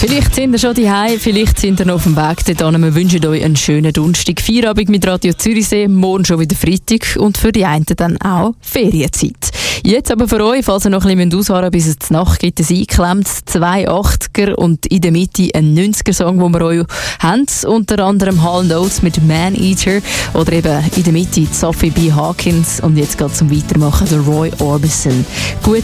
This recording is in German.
Vielleicht sind ihr schon daheim, vielleicht sind ihr noch auf dem Weg dorthin. Wir wünschen euch einen schönen Donnerstag, Feierabend mit Radio Zürichsee, morgen schon wieder Freitag und für die einen dann auch Ferienzeit. Jetzt aber für euch, falls ihr noch ein bisschen ausharren bis es zur Nacht gibt, es eingeklemmt, 2 80er und in der Mitte ein 90er-Song, den wir euch haben. Unter anderem Hall & Oates mit Man Eater oder eben in der Mitte Sophie B. Hawkins und jetzt geht zum Weitermachen der Roy Orbison. Gute